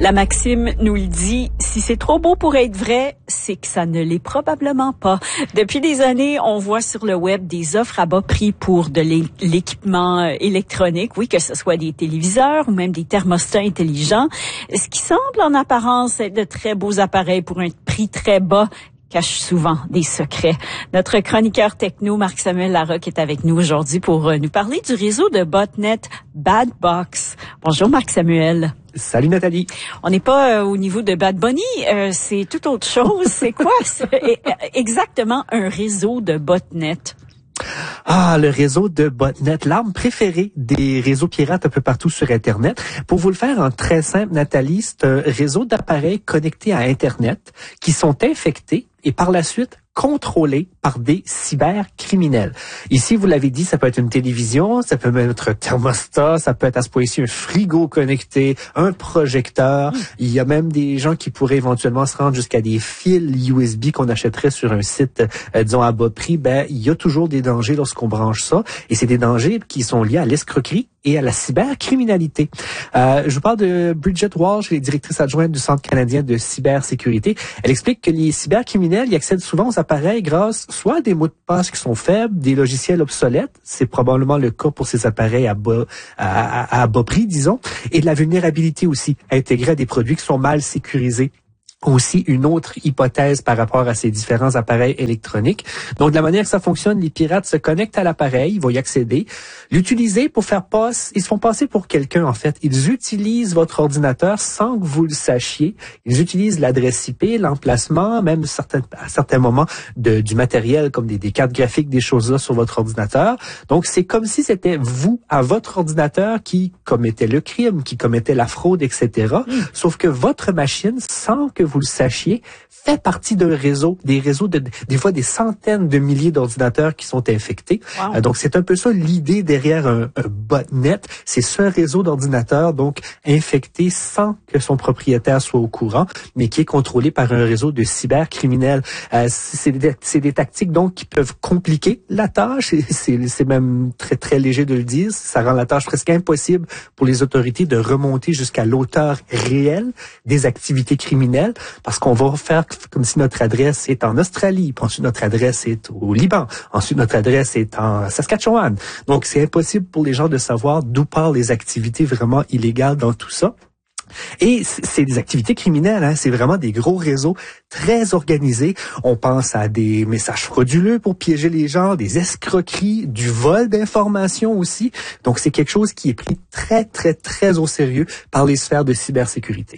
La maxime nous le dit, si c'est trop beau pour être vrai, c'est que ça ne l'est probablement pas. Depuis des années, on voit sur le web des offres à bas prix pour de l'équipement électronique, oui, que ce soit des téléviseurs ou même des thermostats intelligents. Ce qui semble en apparence être de très beaux appareils pour un prix très bas cache souvent des secrets. Notre chroniqueur techno, Marc-Samuel Larocque, est avec nous aujourd'hui pour nous parler du réseau de botnet Badbox. Bonjour Marc-Samuel. Salut Nathalie. On n'est pas au niveau de Bad Bunny, c'est tout autre chose. C'est quoi exactement un réseau de botnet? Ah, le réseau de botnet, l'arme préférée des réseaux pirates un peu partout sur Internet. Pour vous le faire en très simple, Nathalie, c'est un réseau d'appareils connectés à Internet qui sont infectés et par la suite contrôlés par des cybercriminels. Ici, vous l'avez dit, ça peut être une télévision, ça peut être un thermostat, ça peut être à ce point-ci un frigo connecté, un projecteur. Il y a même des gens qui pourraient éventuellement se rendre jusqu'à des fils USB qu'on achèterait sur un site, disons, à bas prix. Il y a toujours des dangers lorsqu'on branche ça. Et c'est des dangers qui sont liés à l'escroquerie et à la cybercriminalité. Je vous parle de Bridget Walsh, qui est directrice adjointe du Centre canadien de cybersécurité. Elle explique que les cybercriminels y accèdent souvent aux appareils grâce soit à des mots de passe qui sont faibles, des logiciels obsolètes, c'est probablement le cas pour ces appareils à bas prix, disons, et de la vulnérabilité aussi, intégrée à des produits qui sont mal sécurisés. Aussi une autre hypothèse par rapport à ces différents appareils électroniques. Donc, de la manière que ça fonctionne, les pirates se connectent à l'appareil, ils vont y accéder, l'utiliser pour faire ils se font passer pour quelqu'un, en fait. Ils utilisent votre ordinateur sans que vous le sachiez. Ils utilisent l'adresse IP, l'emplacement, même à certains moments du matériel comme des cartes graphiques, des choses-là sur votre ordinateur. Donc, c'est comme si c'était vous, à votre ordinateur, qui commettait le crime, qui commettait la fraude, etc. Sauf que votre machine, sans que vous le sachiez, fait partie d'un réseau, des réseaux des fois des centaines de milliers d'ordinateurs qui sont infectés. Wow. Donc, c'est un peu ça l'idée derrière un botnet. C'est ce réseau d'ordinateurs, donc, infecté sans que son propriétaire soit au courant, mais qui est contrôlé par un réseau de cybercriminels. C'est des tactiques, donc, qui peuvent compliquer la tâche. C'est même très, très léger de le dire. Ça rend la tâche presque impossible pour les autorités de remonter jusqu'à l'auteur réel des activités criminelles. Parce qu'on va faire comme si notre adresse est en Australie, puis ensuite notre adresse est au Liban, ensuite notre adresse est en Saskatchewan. Donc, c'est impossible pour les gens de savoir d'où partent les activités vraiment illégales dans tout ça. Et c'est des activités criminelles, hein. C'est vraiment des gros réseaux très organisés. On pense à des messages frauduleux pour piéger les gens, des escroqueries, du vol d'informations aussi. Donc, c'est quelque chose qui est pris très, très, très au sérieux par les sphères de cybersécurité.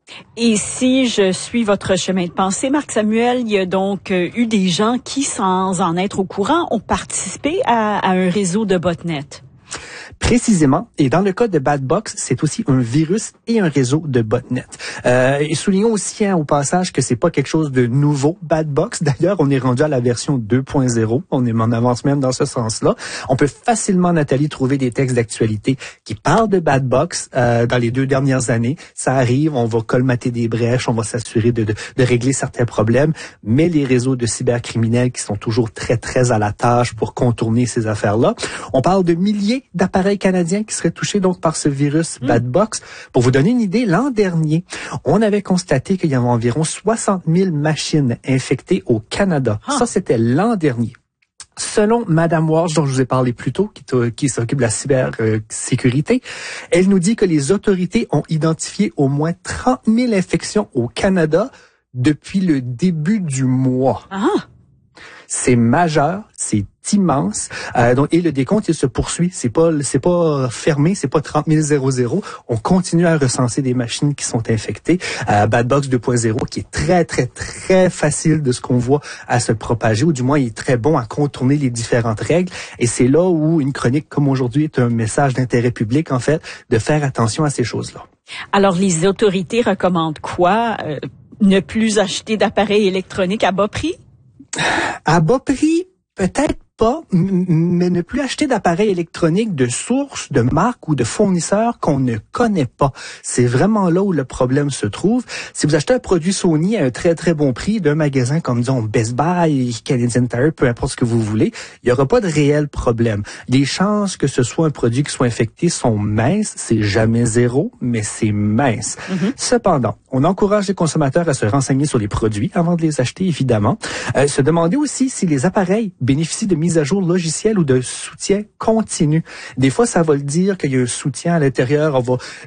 Et si je suis votre chemin de pensée, Marc-Samuel, il y a donc eu des gens qui, sans en être au courant, ont participé à un réseau de botnet. Précisément, et dans le cas de Badbox, c'est aussi un virus et un réseau de botnet. Et soulignons aussi au passage que c'est pas quelque chose de nouveau, Badbox. D'ailleurs, on est rendu à la version 2.0. On est en avance même dans ce sens-là. On peut facilement, Nathalie, trouver des textes d'actualité qui parlent de Badbox dans les 2 dernières années. Ça arrive, on va colmater des brèches, on va s'assurer de régler certains problèmes, mais les réseaux de cybercriminels qui sont toujours très, très à la tâche pour contourner ces affaires-là. On parle de milliers d'appareils canadiens qui seraient touchés donc par ce virus Badbox. Pour vous donner une idée, l'an dernier, on avait constaté qu'il y avait environ 60 000 machines infectées au Canada. Ça, c'était l'an dernier. Selon Madame Walsh, dont je vous ai parlé plus tôt, qui s'occupe de la cybersécurité, elle nous dit que les autorités ont identifié au moins 30 000 infections au Canada depuis le début du mois. C'est majeur, c'est immense. Et le décompte, il se poursuit. C'est pas fermé, c'est pas 30 000. On continue à recenser des machines qui sont infectées. Badbox 2.0, qui est très, très, très facile de ce qu'on voit à se propager, ou du moins, il est très bon à contourner les différentes règles. Et c'est là où une chronique comme aujourd'hui est un message d'intérêt public, en fait, de faire attention à ces choses-là. Alors, les autorités recommandent quoi? Ne plus acheter d'appareils électroniques à bas prix? À bas prix, peut-être pas, mais ne plus acheter d'appareils électroniques de source, de marque ou de fournisseurs qu'on ne connaît pas. C'est vraiment là où le problème se trouve. Si vous achetez un produit Sony à un très très bon prix d'un magasin comme disons Best Buy, Canadian Tire, peu importe ce que vous voulez, il n'y aura pas de réel problème. Les chances que ce soit un produit qui soit infecté sont minces, c'est jamais zéro, mais c'est mince. Cependant, on encourage les consommateurs à se renseigner sur les produits avant de les acheter, évidemment. Se demander aussi si les appareils bénéficient de mises à jour logicielles ou de soutien continu. Des fois, ça va le dire qu'il y a un soutien à l'intérieur.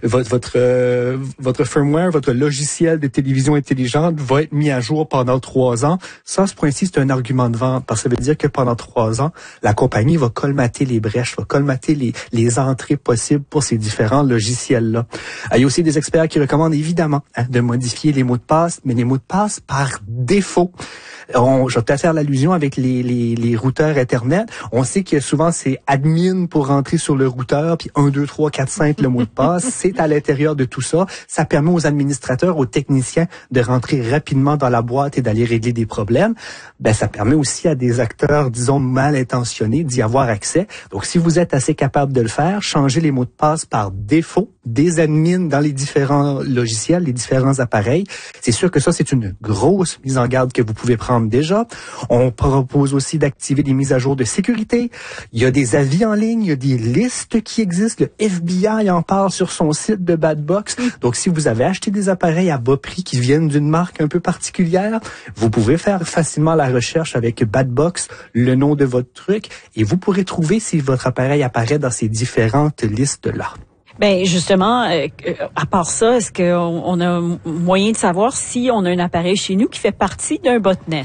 Votre firmware, votre logiciel de télévision intelligente va être mis à jour pendant 3 ans. Ça, à ce point-ci, c'est un argument de vente parce que ça veut dire que pendant 3 ans, la compagnie va colmater les brèches, va colmater les entrées possibles pour ces différents logiciels-là. Il y a aussi des experts qui recommandent évidemment de modifier les mots de passe, mais les mots de passe par défaut. Je vais peut-être faire l'allusion avec les routeurs Internet. On sait que souvent c'est admin pour rentrer sur le routeur, puis 1, 2, 3, 4, 5 le mot de passe. C'est à l'intérieur de tout ça. Ça permet aux administrateurs, aux techniciens de rentrer rapidement dans la boîte et d'aller régler des problèmes. Ça permet aussi à des acteurs, disons, mal intentionnés d'y avoir accès. Donc, si vous êtes assez capable de le faire, changez les mots de passe par défaut des admins dans les différents logiciels, les différents appareils. C'est sûr que ça, c'est une grosse mise en garde que vous pouvez prendre déjà. On propose aussi d'activer des mises à jour de sécurité. Il y a des avis en ligne, il y a des listes qui existent. Le FBI en parle sur son site de Badbox. Donc, si vous avez acheté des appareils à bas prix qui viennent d'une marque un peu particulière, vous pouvez faire facilement la recherche avec Badbox, le nom de votre truc, et vous pourrez trouver si votre appareil apparaît dans ces différentes listes-là. Justement, à part ça, est-ce qu'on a moyen de savoir si on a un appareil chez nous qui fait partie d'un botnet?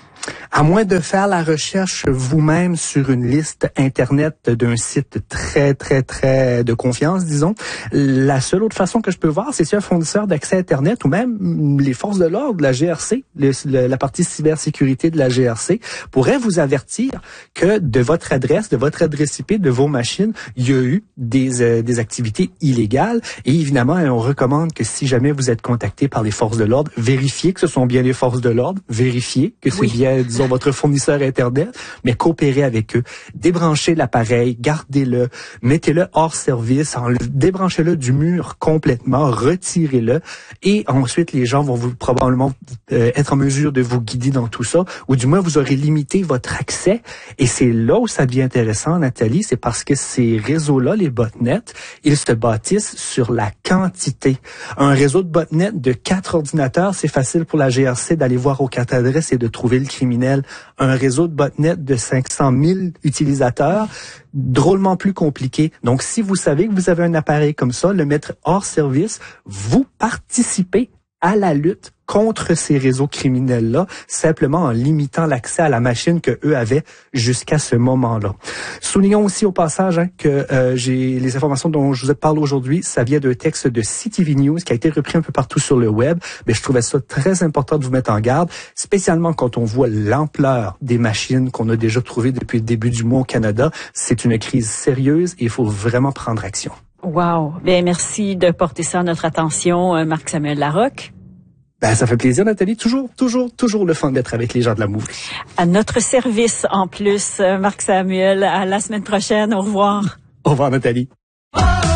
À moins de faire la recherche vous-même sur une liste Internet d'un site très, très, très de confiance, disons, la seule autre façon que je peux voir, c'est si un fournisseur d'accès Internet ou même les forces de l'ordre, la GRC, la partie cybersécurité de la GRC, pourrait vous avertir que de votre adresse IP, de vos machines, il y a eu des activités illégales. Et évidemment, on recommande que si jamais vous êtes contacté par les forces de l'ordre, vérifiez que ce sont bien les forces de l'ordre, vérifiez que c'est bien, disons, votre fournisseur Internet, mais coopérez avec eux. Débranchez l'appareil, gardez-le, mettez-le hors service, débranchez-le du mur complètement, retirez-le, et ensuite les gens vont probablement être en mesure de vous guider dans tout ça, ou du moins vous aurez limité votre accès. Et c'est là où ça devient intéressant, Nathalie, c'est parce que ces réseaux-là, les botnets, ils se bâtissent sur la quantité. Un réseau de botnets de 4 ordinateurs, c'est facile pour la GRC d'aller voir aux 4 adresses et de trouver le criminel. Un réseau de botnet de 500 000 utilisateurs, drôlement plus compliqué. Donc, si vous savez que vous avez un appareil comme ça, le mettre hors service, vous participez à la lutte contre ces réseaux criminels-là, simplement en limitant l'accès à la machine que eux avaient jusqu'à ce moment-là. Soulignons aussi au passage que les informations dont je vous parle aujourd'hui, ça vient d'un texte de CTV News qui a été repris un peu partout sur le web, mais je trouvais ça très important de vous mettre en garde, spécialement quand on voit l'ampleur des machines qu'on a déjà trouvées depuis le début du mois au Canada. C'est une crise sérieuse et il faut vraiment prendre action. Wow. Merci de porter ça à notre attention, Marc-Samuel Larocque. Ça fait plaisir, Nathalie. Toujours le fun d'être avec les gens de la Mouve. À notre service, en plus, Marc-Samuel. À la semaine prochaine. Au revoir. Au revoir, Nathalie.